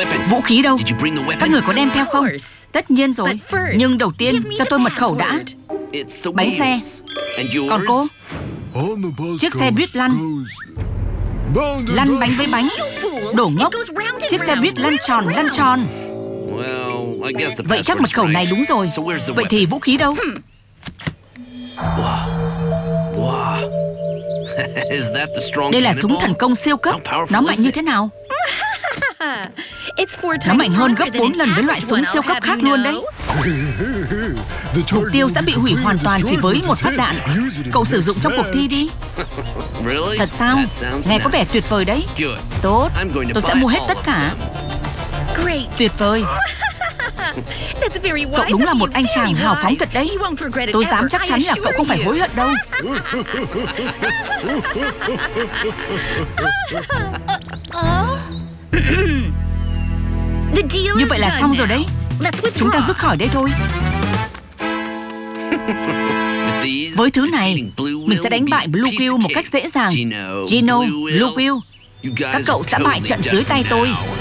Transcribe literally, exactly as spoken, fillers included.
Vũ khí đâu? Các người có đem theo không? Tất nhiên rồi. Nhưng đầu tiên cho tôi mật khẩu đã. Bánh xe. Còn cô? Chiếc xe buýt lăn. Lăn bánh với bánh. Đổ ngốc. Chiếc xe buýt lăn tròn lăn tròn. Vậy chắc mật khẩu này đúng rồi. Vậy thì vũ khí đâu? Đây là súng thần công siêu cấp. Nó mạnh như thế nào? Nó mạnh hơn gấp bốn lần với loại súng siêu cấp khác luôn đấy. Mục tiêu sẽ bị hủy hoàn toàn chỉ với một phát đạn. Cậu sử dụng trong cuộc thi đi. Thật sao? Nghe có vẻ tuyệt vời đấy. Tốt, tôi sẽ mua hết tất cả. Tuyệt vời. Cậu đúng là một anh chàng hào phóng thật đấy. Tôi dám chắc chắn là cậu không phải hối hận đâu. Như vậy là xong rồi đấy. Chúng ta rút khỏi đây thôi. Với thứ này, mình sẽ đánh bại Blue Quill một cách dễ dàng. Gino, Blue Quill, các cậu sẽ bại trận dưới tay tôi.